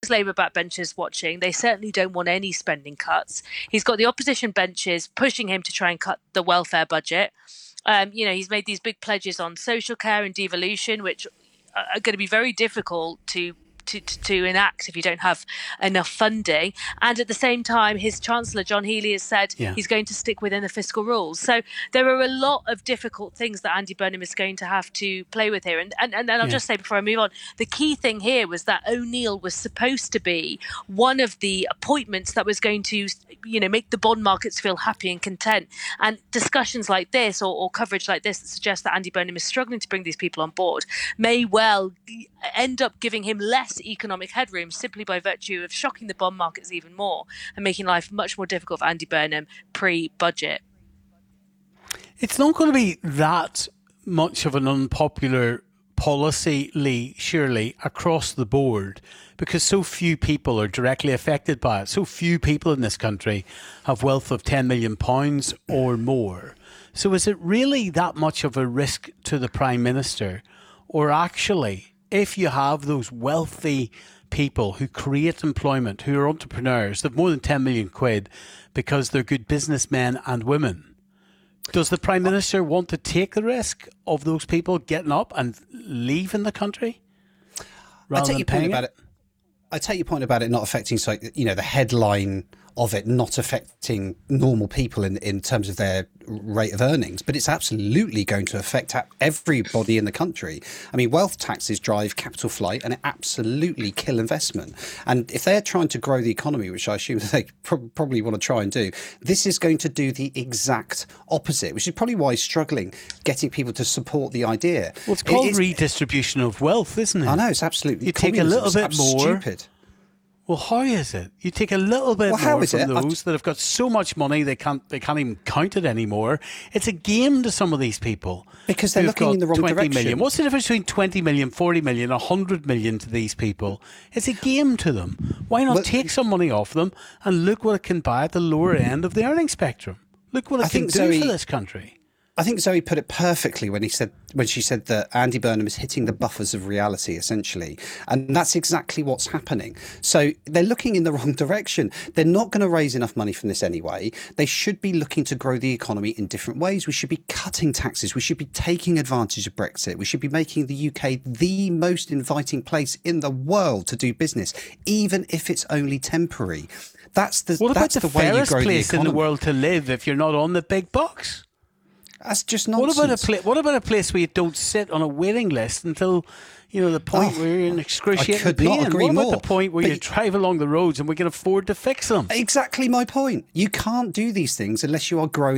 Labour backbenchers watching. They certainly don't want any spending cuts. He's got the opposition benches pushing him to try and cut the welfare budget. He's made these big pledges on social care and devolution, which are going to be very difficult to enact if you don't have enough funding. And at the same time, his Chancellor, John Healey, has said he's going to stick within the fiscal rules. So there are a lot of difficult things that Andy Burnham is going to have to play with here. And I'll just say before I move on, the key thing here was that O'Neill was supposed to be one of the appointments that was going to, make the bond markets feel happy and content. And discussions like this or coverage like this that suggests that Andy Burnham is struggling to bring these people on board may well end up giving him less economic headroom simply by virtue of shocking the bond markets even more and making life much more difficult for Andy Burnham pre-budget. It's not going to be that much of an unpopular policy, Lee, surely, across the board, because so few people are directly affected by it. So few people in this country have wealth of £10 million or more. So is it really that much of a risk to the Prime Minister? Or actually, if you have those wealthy people who create employment, who are entrepreneurs, they've more than 10 million quid because they're good businessmen and women, does the Prime Minister want to take the risk of those people getting up and leaving the country rather than paying it? I take your point about it not affecting, the headline of it not affecting normal people in terms of their rate of earnings, but it's absolutely going to affect everybody in the country. I mean, wealth taxes drive capital flight and it absolutely kill investment. And if they're trying to grow the economy, which I assume they probably want to try and do, this is going to do the exact opposite, which is probably why he's struggling getting people to support the idea. Well, it's called redistribution of wealth, isn't it? I know, it's absolutely. You take a little bit more. Stupid. Well, how is it? You take a little bit more from those that have got so much money they can't even count it anymore. It's a game to some of these people. Because they're looking in the wrong 20 direction. Million. What's the difference between 20 million, 40 million, 100 million to these people? It's a game to them. Why not take some money off them and look what it can buy at the lower end of the earning spectrum? Look what it can do for this country. I think Zoe put it perfectly when she said that Andy Burnham is hitting the buffers of reality, essentially. And that's exactly what's happening. So they're looking in the wrong direction. They're not going to raise enough money from this anyway. They should be looking to grow the economy in different ways. We should be cutting taxes. We should be taking advantage of Brexit. We should be making the UK the most inviting place in the world to do business, even if it's only temporary. What about the fairest place in the world to live if you're not on the big bucks? That's just nonsense. What about a place where you don't sit on a waiting list until, the point where you're in excruciating pain? Not agree what about more. The point where you drive along the roads and we can afford to fix them? Exactly my point. You can't do these things unless you are growing